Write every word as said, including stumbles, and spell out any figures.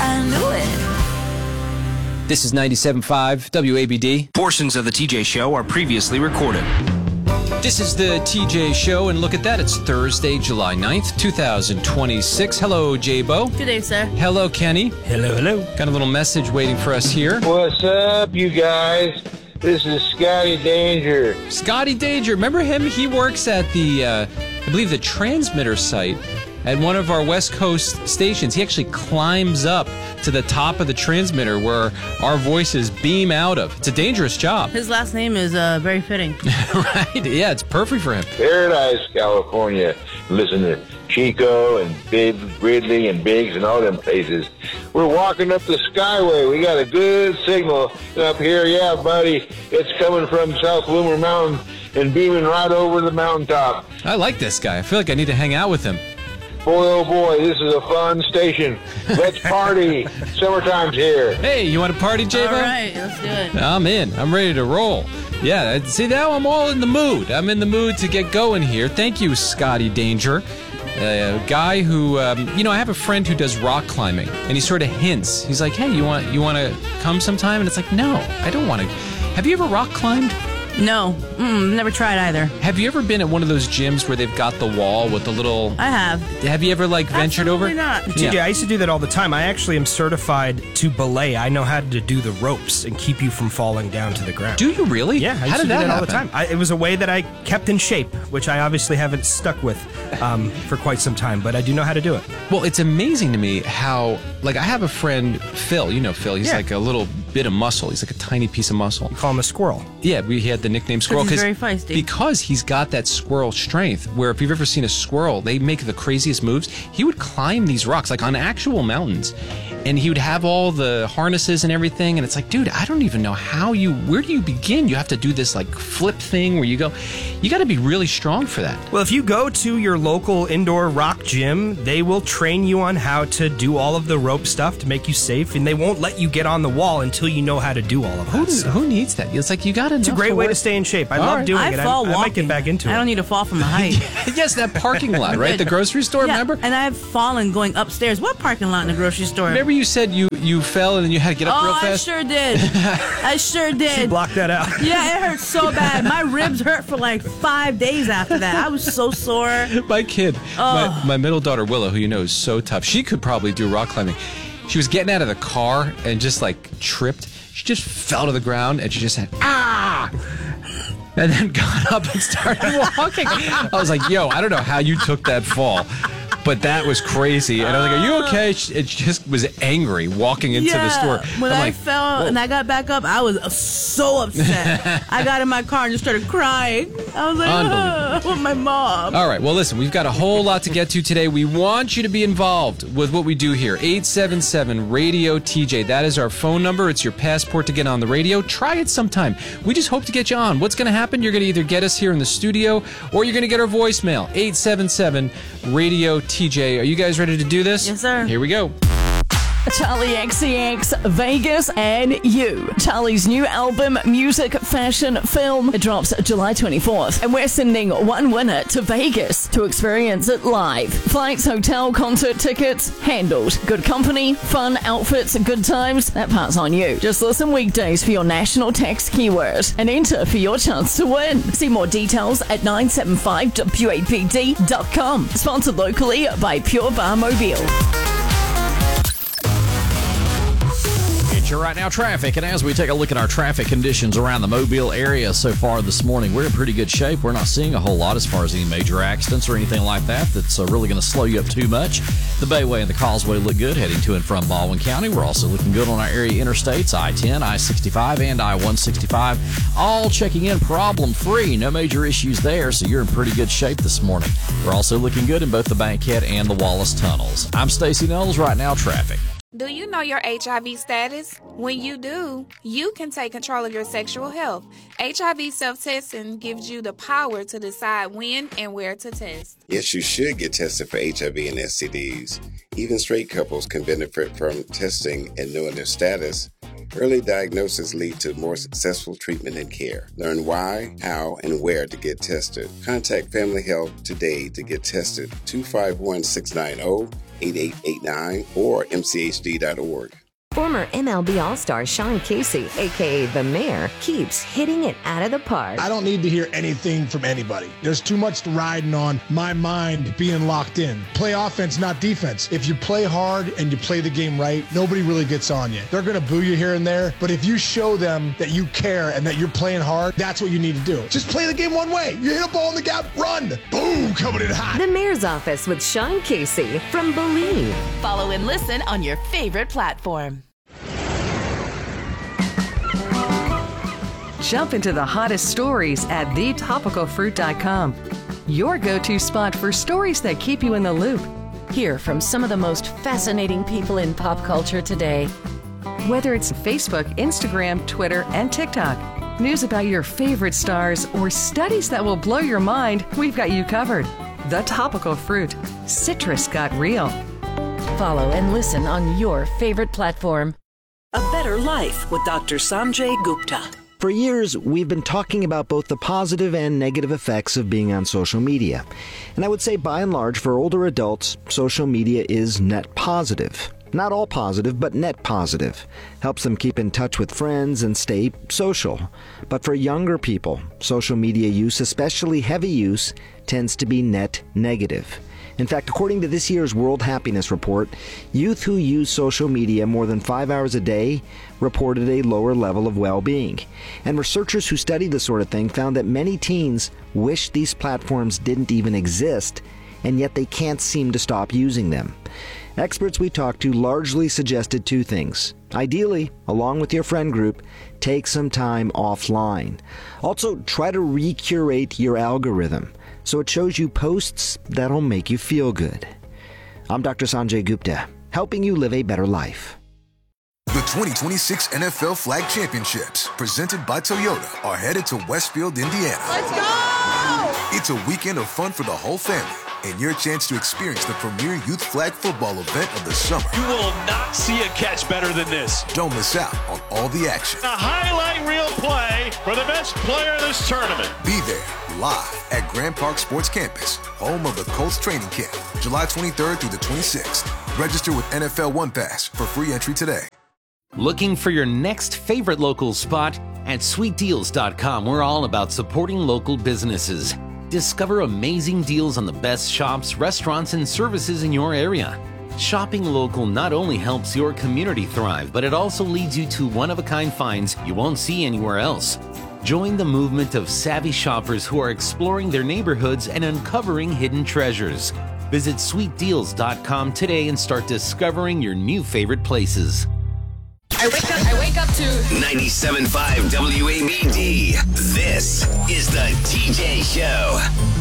I knew it. This is ninety-seven point five W A B D. Portions of the T J Show are previously recorded. This is the T J Show, and look at that. It's Thursday, July ninth, two thousand twenty-six. Hello, J-Bo. Good day, sir. Hello, Kenny. Hello, hello. Got a little message waiting for us here. What's up, you guys? This is Scotty Danger. Scotty Danger. Remember him? He works at the, uh, I believe, the transmitter site at one of our West Coast stations. He actually climbs up to the top of the transmitter where our voices beam out of. It's a dangerous job. His last name is uh, very fitting. Right? Yeah, it's perfect for him. Paradise, California. Listen to Chico and Big Ridley and Biggs and all them places. We're walking up the Skyway. We got a good signal up here. Yeah, buddy, it's coming from South Bloomer Mountain and beaming right over the mountaintop. I like this guy. I feel like I need to hang out with him. Boy, oh boy, this is a fun station. Let's party. Summertime's here. Hey, you want to party, J-Bo? All right, let's do it. I'm in. I'm ready to roll. Yeah, see, now I'm all in the mood. I'm in the mood to get going here. Thank you, Scotty Danger. A guy who, um, you know, I have a friend who does rock climbing, and he sort of hints. He's like, hey, you want you want to come sometime? And it's like, no, I don't want to. Have you ever rock climbed? No, mm, never tried either. Have you ever been at one of those gyms where they've got the wall with the little... I have. Have you ever, like, ventured Absolutely over? not. T J, Yeah. I used to do that all the time. I actually am certified to belay. I know how to do the ropes and keep you from falling down to the ground. Do you really? Yeah, I How used did to do that, that all happen? the time. I, it was a way that I kept in shape, which I obviously haven't stuck with um, for quite some time, but I do know how to do it. Well, it's amazing to me how, like, I have a friend, Phil. You know Phil. He's Yeah. like a little bit of muscle. He's like a tiny piece of muscle. You call him a squirrel. Yeah, we had the nickname Squirrel he's very feisty. because he's got that squirrel strength. Where if you've ever seen a squirrel, they make the craziest moves. He would climb these rocks, like on actual mountains, and he would have all the harnesses and everything. And it's like, dude, I don't even know how you. Where do you begin? You have to do this like flip thing where you go. You got to be really strong for that. Well, if you go to your local indoor rock gym, they will train you on how to do all of the rope stuff to make you safe, and they won't let you get on the wall until you know how to do all of that Who, stuff. who needs that? It's like you got to. It's a great way to stay in shape. I All love right. doing I it. fall I, walking. I might get back into it. I don't need to fall from a height. Yes, that parking lot, right? The grocery store, Yeah, remember? and I've fallen going upstairs. What parking lot in the grocery store? Remember you said you, you fell and then you had to get up oh, real I fast? sure did. I sure She did. blocked that out. Yeah, it hurt so bad. My ribs hurt for like five days after that. I was so sore. My kid, Oh. my, my middle daughter Willow, who you know is so tough, she could probably do rock climbing. She was getting out of the car and just like tripped. She just fell to the ground and she just said, ah! And then got up and started walking. I was like, yo, I don't know how you took that fall, but that was crazy. And I was like, are you okay? She, it just was angry walking into yeah. the store. When I'm I like, fell whoa. and I got back up, I was so upset. I got in my car and just started crying. I was like, oh, I want my mom. All right, well, listen, we've got a whole lot to get to today. We want you to be involved with what we do here. eight seven seven radio T J. That is our phone number. It's your passport to get on the radio. Try it sometime. We just hope to get you on. What's going to happen? You're going to either get us here in the studio or you're going to get our voicemail. eight seven seven radio T J. Are you guys ready to do this? Yes, sir. Here we go. Charlie X C X, Vegas, and You. Charlie's new album, Music, Fashion, Film, it drops July twenty-fourth. And we're sending one winner to Vegas to experience it live. Flights, hotel, concert tickets, handled. Good company, fun, outfits, good times, that part's on you. Just listen weekdays for your national text keyword and enter for your chance to win. See more details at nine seven five W A B D dot com. Sponsored locally by Pure Bar Mobile. It's your Right Now traffic, and as we take a look at our traffic conditions around the Mobile area so far this morning, we're in pretty good shape. We're not seeing a whole lot as far as any major accidents or anything like that that's uh, really going to slow you up too much. The Bayway and the Causeway look good heading to and from Baldwin County. We're also looking good on our area interstates, I ten, I sixty-five, and I one sixty-five, all checking in problem-free. No major issues there, so you're in pretty good shape this morning. We're also looking good in both the Bankhead and the Wallace tunnels. I'm Stacey Knowles, Right Now traffic. Do you know your H I V status? When you do, you can take control of your sexual health. H I V self-testing gives you the power to decide when and where to test. Yes, you should get tested for H I V and S T Ds. Even straight couples can benefit from testing and knowing their status. Early diagnosis leads to more successful treatment and care. Learn why, how, and where to get tested. Contact Family Health today to get tested. two five one, six nine zero eight eight eight nine or m c h d dot org. Former M L B All-Star Sean Casey, a k a. The Mayor, keeps hitting it out of the park. I don't need to hear anything from anybody. There's too much riding on my mind being locked in. Play offense, not defense. If you play hard and you play the game right, nobody really gets on you. They're going to boo you here and there, but if you show them that you care and that you're playing hard, that's what you need to do. Just play the game one way. You hit a ball in the gap, run. Boom, coming in hot. The Mayor's Office with Sean Casey from Believe. Follow and listen on your favorite platform. Jump into the hottest stories at the topical fruit dot com. Your go-to spot for stories that keep you in the loop. Hear from some of the most fascinating people in pop culture today. Whether it's Facebook, Instagram, Twitter, and TikTok, news about your favorite stars, or studies that will blow your mind, we've got you covered. The Topical Fruit. Citrus got real. Follow and listen on your favorite platform. A Better Life with Doctor Sanjay Gupta. For years, we've been talking about both the positive and negative effects of being on social media. And I would say, by and large, for older adults, social media is net positive. Not all positive, but net positive. Helps them keep in touch with friends and stay social. But for younger people, social media use, especially heavy use, tends to be net negative. In fact, according to this year's World Happiness Report, youth who use social media more than five hours a day reported a lower level of well-being. And researchers who studied this sort of thing found that many teens wish these platforms didn't even exist, and yet they can't seem to stop using them. Experts we talked to largely suggested two things. Ideally, along with your friend group, take some time offline. Also, try to recurate your algorithm so it shows you posts that'll make you feel good. I'm Doctor Sanjay Gupta, helping you live a better life. The twenty twenty-six N F L Flag Championships, presented by Toyota, are headed to Westfield, Indiana. Let's go! It's a weekend of fun for the whole family, and your chance to experience the premier youth flag football event of the summer. You will not see a catch better than this. Don't miss out on all the action. A highlight reel play for the best player in this tournament. Be there, live at Grand Park Sports Campus, home of the Colts training camp, July twenty-third through the twenty-sixth. Register with N F L One Pass for free entry today. Looking for your next favorite local spot? At sweet deals dot com, we're all about supporting local businesses. Discover amazing deals on the best shops, restaurants, and services in your area. Shopping local not only helps your community thrive, but it also leads you to one-of-a-kind finds you won't see anywhere else. Join the movement of savvy shoppers who are exploring their neighborhoods and uncovering hidden treasures. Visit sweet deals dot com today and start discovering your new favorite places. I wake up, I wake up to ninety-seven point five W A B D. This is the T J Show.